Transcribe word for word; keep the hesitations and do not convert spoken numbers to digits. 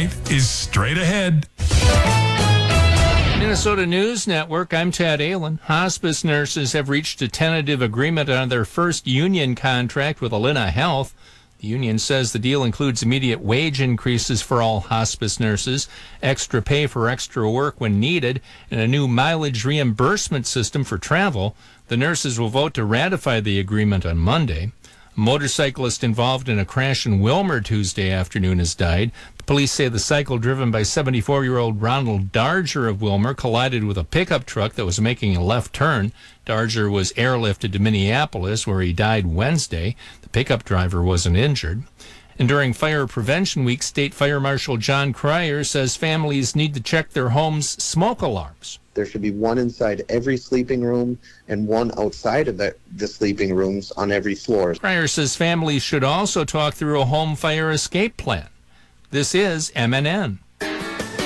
Tonight is straight ahead. Minnesota News Network, I'm Tad Allen. Hospice nurses have reached a tentative agreement on their first union contract with Allina Health. The union says the deal includes immediate wage increases for all hospice nurses, extra pay for extra work when needed, and a new mileage reimbursement system for travel. The nurses will vote to ratify the agreement on Monday. A motorcyclist involved in a crash in Wilmer Tuesday afternoon has died. Police say the cycle driven by seventy-four-year-old Ronald Darger of Wilmer collided with a pickup truck that was making a left turn. Darger was airlifted to Minneapolis, where he died Wednesday. The pickup driver wasn't injured. And during Fire Prevention Week, State Fire Marshal John Cryer says families need to check their homes' smoke alarms. There should be one inside every sleeping room and one outside of the, the sleeping rooms on every floor. Cryer says families should also talk through a home fire escape plan. This is M N N.